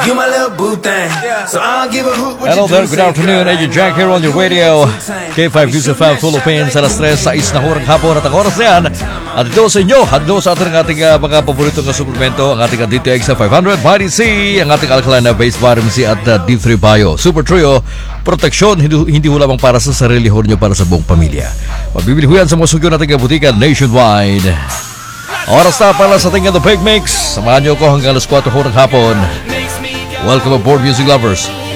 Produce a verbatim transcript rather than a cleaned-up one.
You my little boo thing. So I don't give a hoot what Hello you there, do. good afternoon. Agent Jack here on your radio. K five News F M Philippines, alas tres, sais na horang hapon at ang oras na yan. At ito sa inyo, at ito sa ating, ating uh, mga paboritong suplemento, ang ating D T X five hundred Vitamin C, ang ating alkaline base vitamin C at uh, D three Bio. Super Trio, proteksyon, hindi, hindi ho lamang para sa sarili ho nyo, para sa buong pamilya. Mabibili ho yan sa mga sugyo nating butika nationwide. Oras na pala sa ating The Big Mix. Samahan nyo ko hanggang alas kwatro ho ng hapon. Welcome aboard, music lovers.